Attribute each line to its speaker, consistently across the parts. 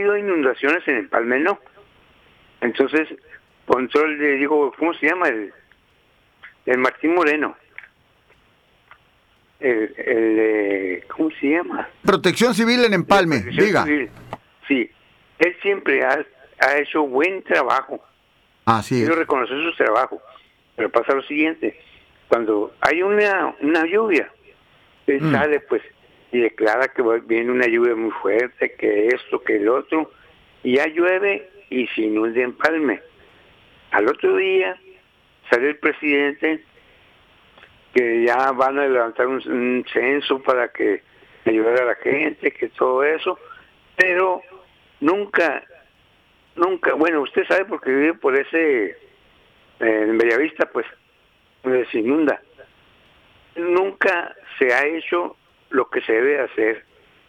Speaker 1: habido inundaciones en Empalme, no. Entonces, control, le digo, ¿cómo se llama? El Martín Moreno. ¿Cómo se llama?
Speaker 2: Protección Civil en Empalme, diga.
Speaker 1: Civil. Sí, él siempre ha hecho buen trabajo.
Speaker 2: Así
Speaker 1: Quiero
Speaker 2: es.
Speaker 1: reconocer su trabajo. Pero pasa lo siguiente, cuando hay una lluvia, él sale pues y declara que viene una lluvia muy fuerte, que esto, que el otro, y ya llueve y se inunda Empalme. Al otro día sale el presidente que ya van a levantar un censo para que ayudar a la gente, que todo eso, pero nunca, bueno, usted sabe porque vive por ese, en Bellavista, pues, donde se inunda. Nunca se ha hecho lo que se debe hacer.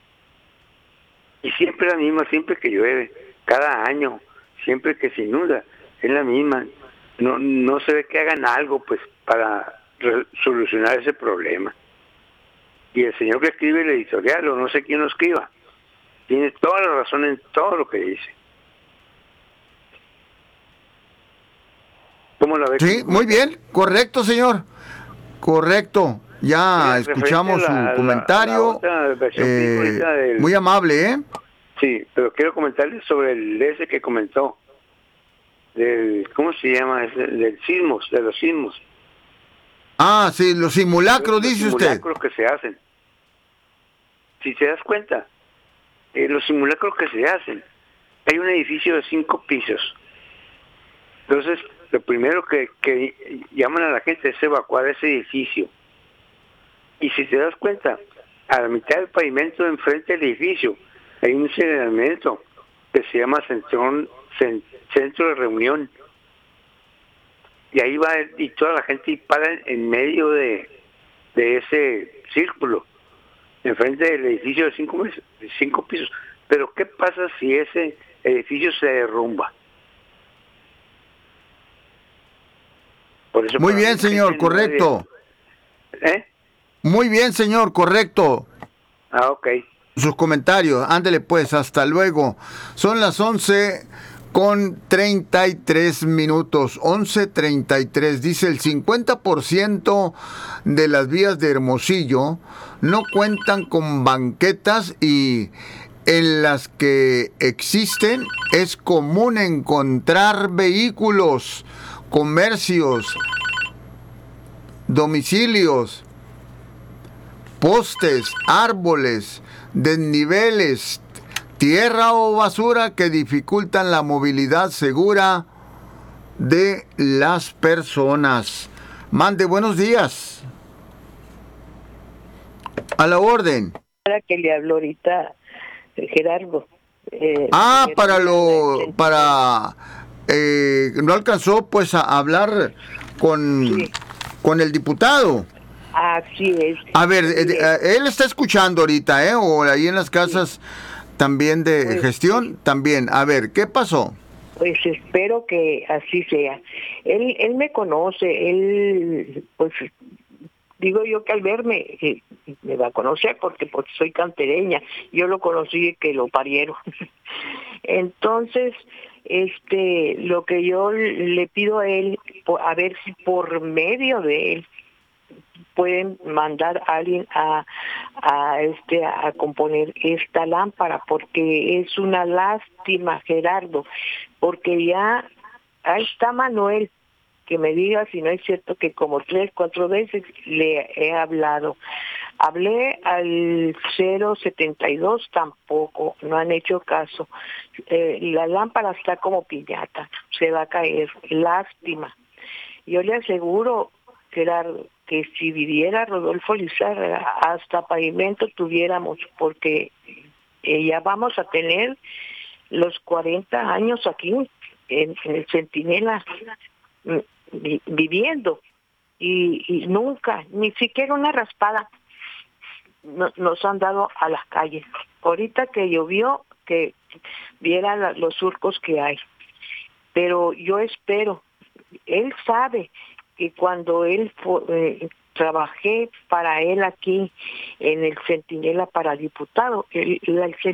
Speaker 1: Y siempre la misma, siempre que llueve, cada año, siempre que se inunda, es la misma. No se ve que hagan algo, pues, para solucionar ese problema. Y el señor que escribe el editorial, o no sé quién lo escriba, tiene toda la razón en todo lo que dice. ¿Cómo la ve?
Speaker 2: Sí, muy bien, correcto, señor. Correcto. Ya escuchamos su comentario.
Speaker 1: Otra versión ahorita
Speaker 2: Muy amable, ¿eh?
Speaker 1: Sí, pero quiero comentarles sobre ese que comentó, ¿cómo se llama? De los sismos.
Speaker 2: Ah, sí, los simulacros, dice usted.
Speaker 1: Los simulacros que se hacen. Si te das cuenta, los simulacros que se hacen, hay un edificio de 5 pisos. Entonces, lo primero que llaman a la gente es evacuar ese edificio. Y si te das cuenta, a la mitad del pavimento de enfrente del edificio hay un señalamiento que se llama centro de reunión. Y ahí va y toda la gente para en medio de ese círculo, enfrente del edificio de 5 pisos. Pero ¿qué pasa si ese edificio se derrumba? Por eso
Speaker 2: muy bien, señor, correcto. Muy bien, señor, correcto.
Speaker 1: Ah, ok.
Speaker 2: Sus comentarios, ándele pues, hasta luego. Son las 11:33. 11:33. Dice el 50% de las vías de Hermosillo no cuentan con banquetas y en las que existen es común encontrar vehículos, comercios, domicilios, postes, árboles, desniveles, tierra o basura que dificultan la movilidad segura de las personas. Mande, buenos días. A la orden.
Speaker 3: Para que le habló ahorita Gerardo.
Speaker 2: No alcanzó pues a hablar con el diputado.
Speaker 3: Así es.
Speaker 2: A ver, él está escuchando ahorita, o ahí en las casas también de gestión, también. A ver, ¿qué pasó?
Speaker 3: Pues espero que así sea. Él me conoce, él, pues, digo yo que al verme me va a conocer porque soy cantereña. Yo lo conocí que lo parieron. Entonces, lo que yo le pido a él, a ver si por medio de él pueden mandar a alguien a componer esta lámpara, porque es una lástima, Gerardo, porque ya ahí está Manuel, que me diga si no es cierto que como 3, 4 veces le he hablado. Hablé al 072, tampoco, no han hecho caso. La lámpara está como piñata, se va a caer, lástima. Yo le aseguro, Gerardo, que si viviera Rodolfo Lizárraga, hasta pavimento tuviéramos, porque ya vamos a tener los 40 años aquí en el Centinela viviendo, y nunca, ni siquiera una raspada nos han dado a las calles. Ahorita que llovió, que viera los surcos que hay. Pero yo espero, él sabe que cuando él trabajé para él aquí en el Centinela para diputado, el